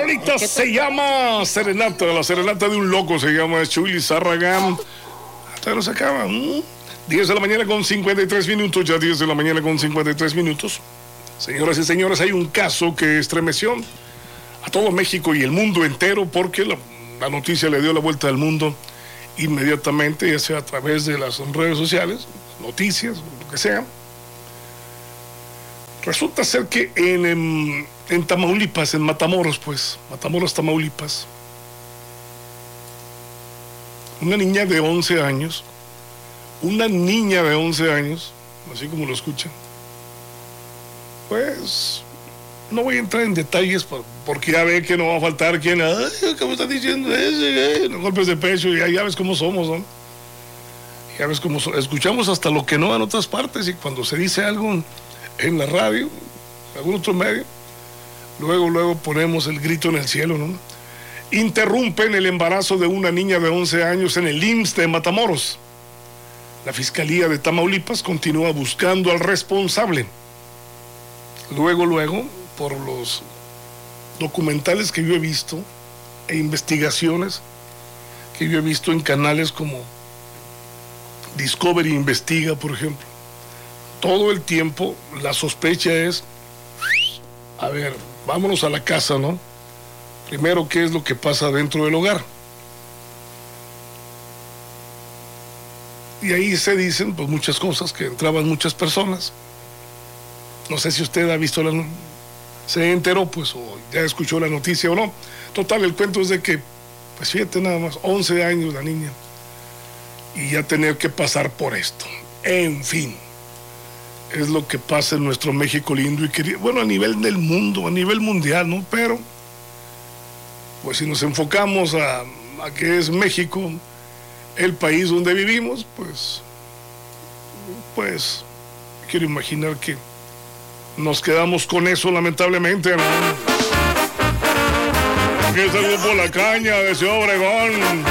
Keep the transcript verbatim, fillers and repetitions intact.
rolita se llama Serenata, la serenata de un loco se llama Chuy Zárraga. Hasta no se acaba. ¿Mm? diez de la mañana con cincuenta y tres minutos, ya diez de la mañana con cincuenta y tres minutos. Señoras y señores, hay un caso que estremeció a todo México y el mundo entero porque la, la noticia le dio la vuelta al mundo inmediatamente, ya sea a través de las redes sociales, noticias, lo que sea. Resulta ser que en, en, en Tamaulipas, en Matamoros, pues, Matamoros, Tamaulipas, una niña de once años, una niña de once años, así como lo escuchan, pues, no voy a entrar en detalles porque ya ve que no va a faltar quien, ay, ¿cómo está diciendo ese? Los golpes de pecho, ya, ya ves cómo somos, ¿no? Ya ves cómo so, escuchamos hasta lo que no en otras partes, y cuando se dice algo en la radio, algún otro medio, luego, luego ponemos el grito en el cielo, ¿no? Interrumpen el embarazo de una niña de once años en el I M S S de Matamoros. La Fiscalía de Tamaulipas continúa buscando al responsable. Luego, luego, por los documentales que yo he visto e investigaciones que yo he visto en canales como Discovery Investiga, por ejemplo, todo el tiempo la sospecha es, a ver, vámonos a la casa, ¿no? Primero, ¿qué es lo que pasa dentro del hogar? Y ahí se dicen pues muchas cosas, que entraban muchas personas. No sé si usted ha visto la, se enteró pues o ya escuchó la noticia o no. Total, el cuento es de que, pues fíjate nada más, once años la niña, y ya tener que pasar por esto. En fin, es lo que pasa en nuestro México lindo y querido, bueno, a nivel del mundo, a nivel mundial, ¿no? Pero, pues si nos enfocamos a, a que es México el país donde vivimos, pues, pues, quiero imaginar que nos quedamos con eso, lamentablemente, ¿no? Aquí está el grupo La Caña de Ciudad Obregón.